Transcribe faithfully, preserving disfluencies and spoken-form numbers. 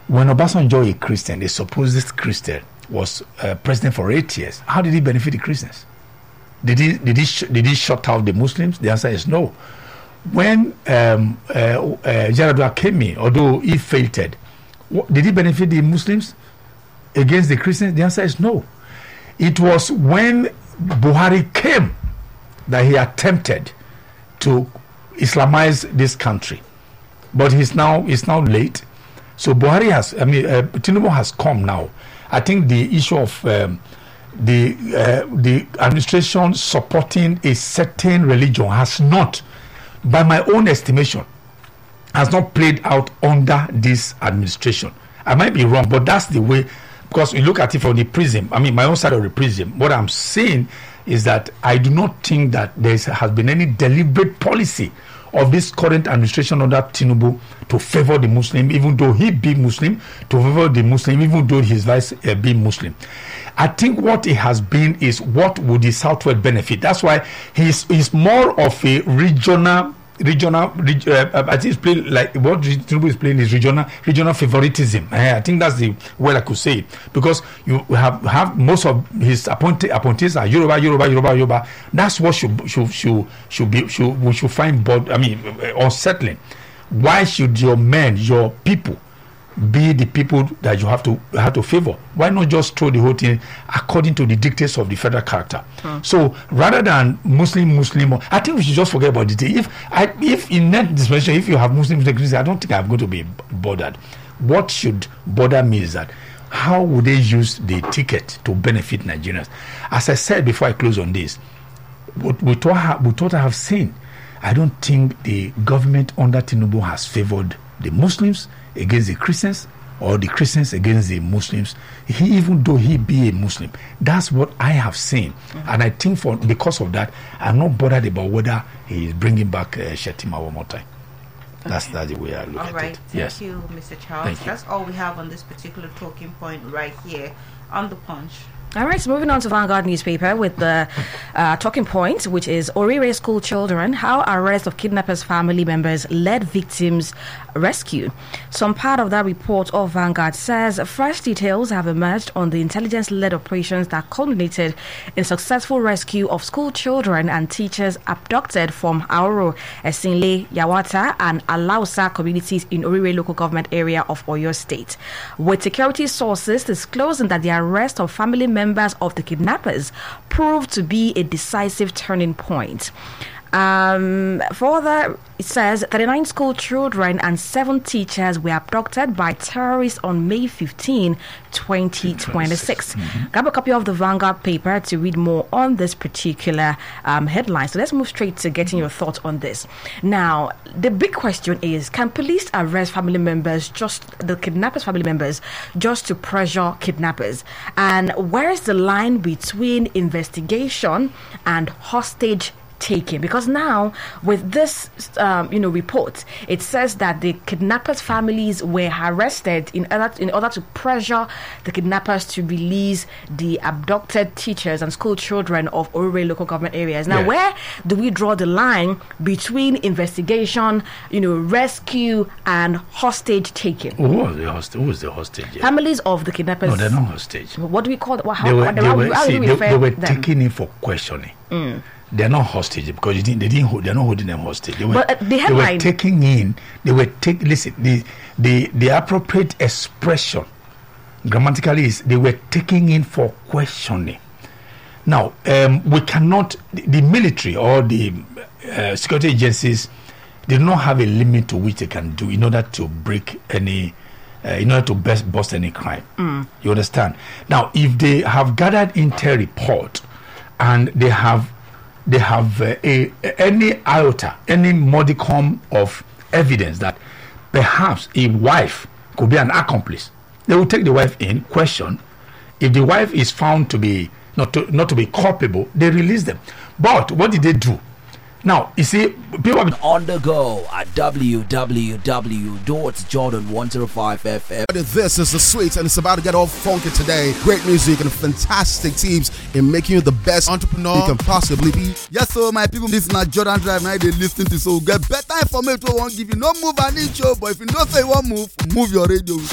When Obasanjo, a Christian, a supposed Christian, was uh, president for eight years, how did he benefit the Christians? Did he did he sh- did he shut out the Muslims? The answer is no. When um, uh, uh, Yaradua came in, although he failed, what, did he benefit the Muslims against the Christians? The answer is no. It was when Buhari came that he attempted to Islamize this country, but he's now it's now late. So Buhari has, I mean, uh, Tinubu has come now. I think the issue of um, the uh, the administration supporting a certain religion has not, by my own estimation, has not played out under this administration. I might be wrong, but that's the way, because we look at it from the prism. I mean, my own side of the prism. What I'm saying is that I do not think that there has been any deliberate policy of this current administration under Tinubu to favor the Muslim, even though he be Muslim, to favor the Muslim, even though his vice uh, be Muslim. I think what it has been is what would the Southwest benefit. That's why he's, he's more of a regional, regional, reg, uh, I think he's playing like what Tinubu is playing is regional, regional favoritism. Uh, I think that's the way I could say it, because you have have most of his appointed appointees are Yoruba, Yoruba, Yoruba, Yoruba. That's what should should should should be should we should find, but I mean uh, unsettling. Why should your men, your people, be the people that you have to have to favor? Why not just throw the whole thing according to the dictates of the federal character? Hmm. So rather than Muslim, Muslim, I think we should just forget about it. If I, if in that dispensation, if you have Muslims, Christians, I don't think I'm going to be bothered. What should bother me is that how would they use the ticket to benefit Nigerians? As I said before I close on this, what we thought, we thought I have seen, I don't think the government under Tinubu has favored the Muslims against the Christians, or the Christians against the Muslims. He, even though he be a Muslim, that's what I have seen. Mm-hmm. And I think for because of that, I'm not bothered about whether he is bringing back uh, Shetima one more time. Okay. That's that's the way I look all at right. it. Thank yes. you, Mister Charles. That's all we have on this particular talking point right here on The Punch. All right, so moving on to Vanguard newspaper with the uh, talking point, which is Orire school children, how arrest of kidnappers' family members led victims rescue. Some part of that report of Vanguard says fresh details have emerged on the intelligence-led operations that culminated in successful rescue of school children and teachers abducted from Aoro, Esinle, Yawata, and Alausa communities in Orire local government area of Oyo State, with security sources disclosing that the arrest of family members members of the kidnappers proved to be a decisive turning point. Um, further, it says thirty-nine school children and seven teachers were abducted by terrorists on May fifteenth, twenty twenty-six. Mm-hmm. Grab a copy of the Vanguard paper to read more on this particular um, headline. So let's move straight to getting your thoughts on this. Now, the big question is, can police arrest family members, just the kidnappers' family members, just to pressure kidnappers? And where is the line between investigation and hostage taking? Because now with this um, you know report, it says that the kidnappers' families were arrested in order to, in order to pressure the kidnappers to release the abducted teachers and school children of Orire local government areas. Now, yeah. Where do we draw the line between investigation, you know, rescue and hostage taking? Who was the hostage? Who was the hostage? Yeah. Families of the kidnappers. No, they're not hostage. What do we call it? How, they were, how, they how, were, how see, do we they, refer they were them? taken in for questioning. Mm. They're not hostage because they didn't, they didn't hold, they're not holding them hostage. They were, but uh, the they were taking in, they were taking, listen, the, the, the appropriate expression grammatically is they were taking in for questioning. Now, um, we cannot, the, the military or the uh, security agencies, they do not have a limit to which they can do in order to break any, uh, in order to best bust any crime. Mm. You understand? Now, if they have gathered intel report, and they have they have uh, a, any iota, any modicum of evidence that perhaps a wife could be an accomplice, they will take the wife in, question. If the wife is found to be not to, not to be culpable, they release them. But what did they do? Now, you see, people have been on the go at w w w dot jordan one oh five f m. This is The Sweets, and it's about to get all funky today. Great music and fantastic teams in making you the best entrepreneur you can possibly be. Yes, so my people, this is not Jordan Drive. Now they listen to, so get better information. Won't give you no move an inch, but if you don't say one move, move your radio.